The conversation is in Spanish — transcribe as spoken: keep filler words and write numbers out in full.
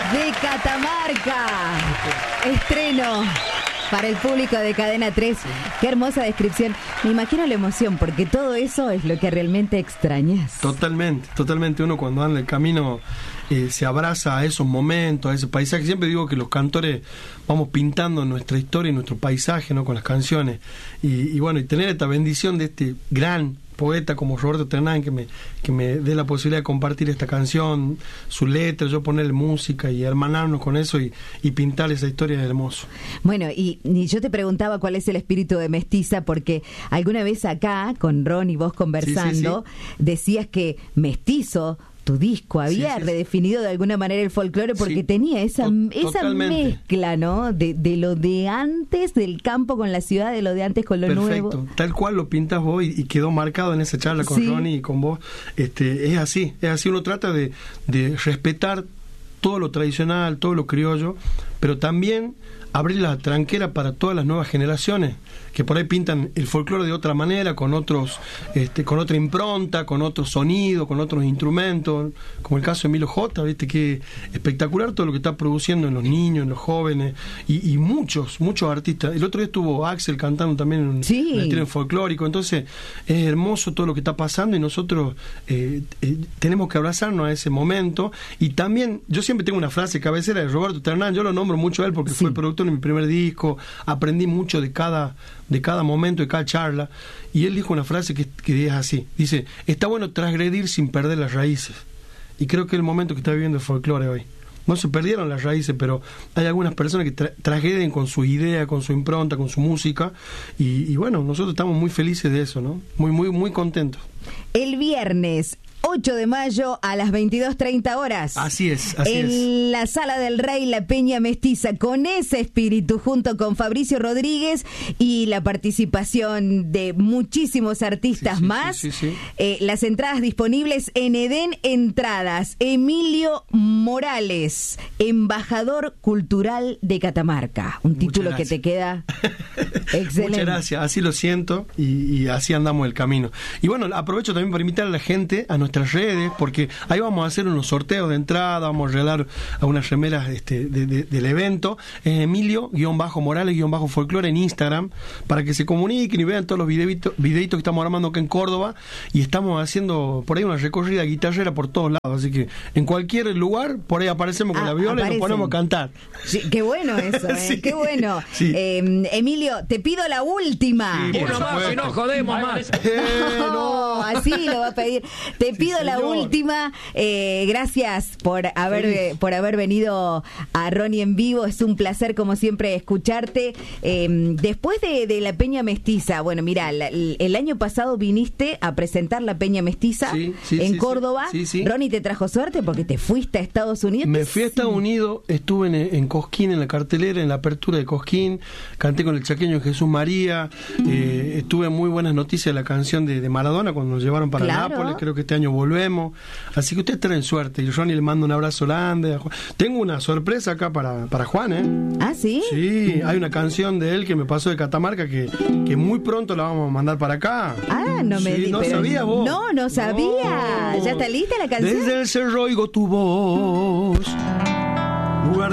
de Catamarca. Estreno para el público de Cadena tres. Qué hermosa descripción. Me imagino la emoción, porque todo eso es lo que realmente extrañas. Totalmente, totalmente. Uno cuando anda el camino eh, se abraza a esos momentos, a ese paisaje. Siempre digo que los cantores vamos pintando nuestra historia y nuestro paisaje, ¿no?, con las canciones. Y, y bueno, y tener esta bendición de este gran poeta como Roberto Ternán, que me, que me dé la posibilidad de compartir esta canción, su letra, yo ponerle música y hermanarnos con eso y, y pintar esa historia es hermoso. Bueno, y, y yo te preguntaba cuál es el espíritu de Mestiza, porque alguna vez acá, con Ron y vos conversando, sí, sí, sí. decías que Mestizo, tu disco, había sí, sí, redefinido de alguna manera el folclore porque sí, tenía esa, to- esa mezcla, ¿no? De, de lo de antes del campo con la ciudad, de lo de antes con lo Perfecto. nuevo. Perfecto, tal cual lo pintas vos y, y quedó marcado en esa charla con sí. Ronnie y con vos. Este, es así, es así, uno trata de, de respetar todo lo tradicional, todo lo criollo, pero también abrir la tranquera para todas las nuevas generaciones que por ahí pintan el folclore de otra manera, con otros, este, con otra impronta, con otro sonido, con otros instrumentos, como el caso de Emilio J, viste que espectacular todo lo que está produciendo en los niños, en los jóvenes, y, y muchos, muchos artistas. El otro día estuvo Axel cantando también en sí. un estilo folclórico, entonces es hermoso todo lo que está pasando y nosotros eh, eh, tenemos que abrazarnos a ese momento. Y también, yo siempre tengo una frase cabecera de Roberto Ternán, yo lo nombro mucho a él porque sí. fue el productor de mi primer disco, aprendí mucho de cada de cada momento, de cada charla, y él dijo una frase que, que es así, dice, está bueno transgredir sin perder las raíces, y creo que es el momento que está viviendo el folclore hoy. No se perdieron las raíces, pero hay algunas personas que tra- transgreden con su idea, con su impronta, con su música, y, y bueno, nosotros estamos muy felices de eso, ¿no? Muy, muy, muy contentos. El viernes ocho de mayo a las veintidós treinta horas. Así es, así en es. En la Sala del Rey, la Peña Mestiza, con ese espíritu, junto con Fabricio Rodríguez y la participación de muchísimos artistas sí, sí, más. Sí, sí, sí. Eh, las entradas disponibles en Edén Entradas. Emilio Morales, embajador cultural de Catamarca. Un título que te queda excelente. Muchas gracias, así lo siento y, y así andamos el camino. Y bueno, aprovecho también para invitar a la gente a nuestras redes, porque ahí vamos a hacer unos sorteos de entrada, vamos a regalar a unas remeras este, de, de, del evento. Es Emilio-Morales-Folclore en Instagram, para que se comuniquen y vean todos los videitos, videitos que estamos armando acá en Córdoba, y estamos haciendo por ahí una recorrida guitarrera por todos lados, así que en cualquier lugar, por ahí aparecemos con ah, la viola aparecen. Y nos ponemos a cantar. Sí, qué bueno eso, ¿eh? Sí. Qué bueno. Sí. Eh, Emilio, te pido la última. Sí, Uno más, si no jodemos más. Eh, no, así lo va a pedir. Te pido sí, la última. Eh, gracias por haber eh, por haber venido a Ronnie en vivo. Es un placer, como siempre, escucharte. Eh, después de, de la Peña Mestiza, bueno, mira, la, el año pasado viniste a presentar la Peña Mestiza sí, sí, en sí, Córdoba. Sí, sí. Ronnie te trajo suerte porque te fuiste a Estados Unidos. Me fui a Estados Unidos, estuve en, en Cosquín, en la cartelera, en la apertura de Cosquín, canté con el chaqueño Jesús María, mm. eh, estuve en muy buenas noticias de la canción de, de Maradona cuando nos llevaron para claro. Nápoles, creo que este año volvemos, así que ustedes traen suerte, y Ronnie le mando un abrazo grande. Tengo una sorpresa acá para, para Juan, ¿eh? ¿Ah, sí? Sí, hay una canción de él que me pasó de Catamarca que, que muy pronto la vamos a mandar para acá. Ah, no me sí, di, ¿No pero... sabías vos? No, no sabía. No. ¿Ya está lista la canción? Desde el cerro oigo tu voz. Lugar